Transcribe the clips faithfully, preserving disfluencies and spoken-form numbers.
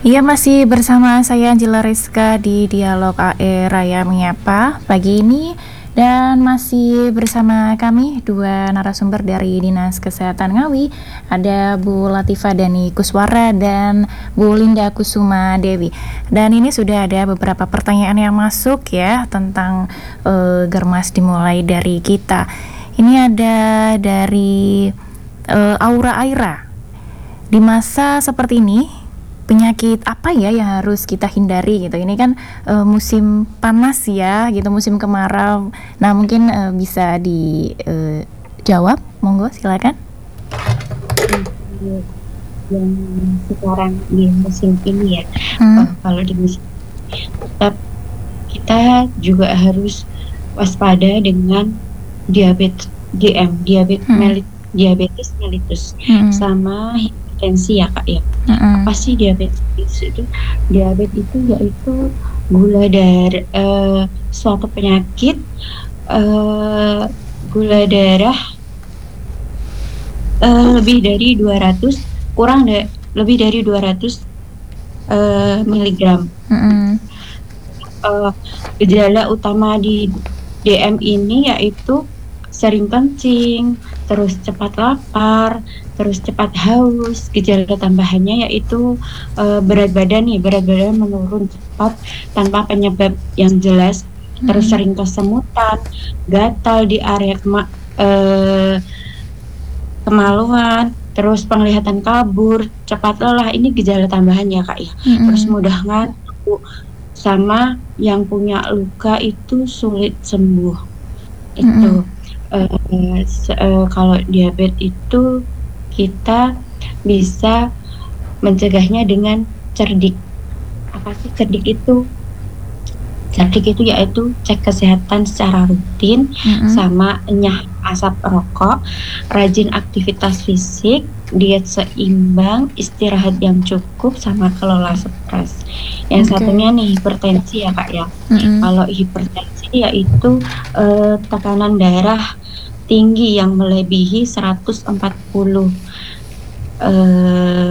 Iya, masih bersama saya Angela Rizka di Dialog A E Raya Menyapa pagi ini, dan masih bersama kami dua narasumber dari Dinas Kesehatan Ngawi. Ada Bu Latifah Dani Kuswara dan Bu Linda Kusuma Dewi. Dan ini sudah ada beberapa pertanyaan yang masuk ya tentang uh, Germas dimulai dari kita. Ini ada dari uh, Aura Aira. Di masa seperti ini, penyakit apa ya yang harus kita hindari gitu? Ini kan uh, musim panas ya, gitu, musim kemarau. Nah, mungkin uh, bisa dijawab, uh, monggo silakan. Yang sekarang di musim ini ya, hmm. uh, kalau di musim tetap kita juga harus waspada dengan diabetes D M, diabetes hmm. mellitus, diabetes mellitus, hmm. sama hipertensi ya kak ya. hmm. Apa sih diabetes itu? Diabetes itu yaitu gula darah, uh, suatu penyakit uh, gula darah uh, lebih dari dua ratus, kurang da- lebih dari dua ratus uh, miligram. hmm. uh, Gejala utama di D M ini yaitu sering kencing, terus cepat lapar, terus cepat haus. Gejala tambahannya yaitu uh, berat badan nih, berat badan menurun cepat tanpa penyebab yang jelas, hmm. terus sering kesemutan, gatal di area kema- uh, kemaluan, terus penglihatan kabur, cepat lelah. Ini gejala tambahannya kak ya. hmm. Terus mudah ngantuk, sama yang punya luka itu sulit sembuh. Itu hmm. Uh, uh, kalau diabetes itu kita bisa mencegahnya dengan cerdik. Apa sih cerdik itu? Cerdik itu yaitu cek kesehatan secara rutin, mm-hmm. sama enyah asap rokok, rajin aktivitas fisik, diet seimbang, istirahat yang cukup, sama kelola stres. Yang okay. satunya nih hipertensi ya kak ya. Mm-hmm. Kalau hipertensi yaitu uh, tekanan darah tinggi yang melebihi seratus empat puluh uh,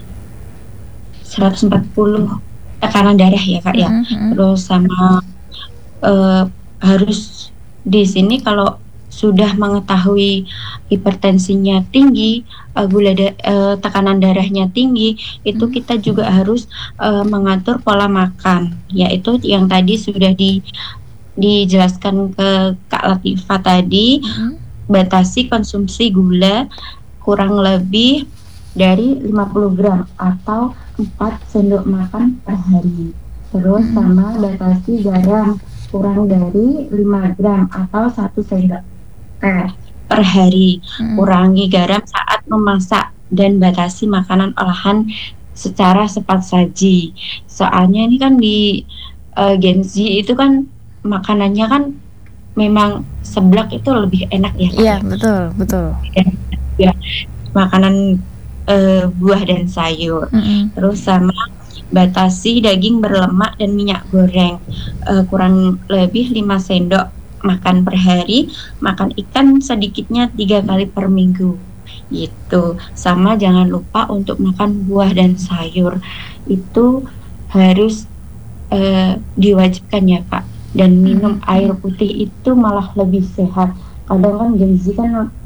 seratus empat puluh tekanan darah ya kak ya. Mm-hmm. Terus sama uh, harus di sini kalau sudah mengetahui hipertensinya tinggi, uh, gula da- uh, tekanan darahnya tinggi, itu kita juga harus uh, mengatur pola makan, yaitu yang tadi sudah di dijelaskan ke Kak Latifah tadi. Mm-hmm. Batasi konsumsi gula kurang lebih dari lima puluh gram atau empat sendok makan per hari. Terus sama batasi garam kurang dari lima gram atau satu sendok teh per hari. Hmm. Kurangi garam saat memasak dan batasi makanan olahan secara cepat saji. Soalnya ini kan di uh, Gen Z itu kan makanannya kan memang seblak itu lebih enak ya. Iya, betul, betul. Ya, makanan uh, buah dan sayur. Mm-hmm. Terus sama batasi daging berlemak dan minyak goreng, uh, kurang lebih lima sendok makan per hari. Makan ikan sedikitnya tiga kali per minggu. Gitu. Sama jangan lupa untuk makan buah dan sayur. Itu harus uh, diwajibkan ya Kak. Dan minum hmm. air putih itu malah lebih sehat. Kadang kan Gen Z kan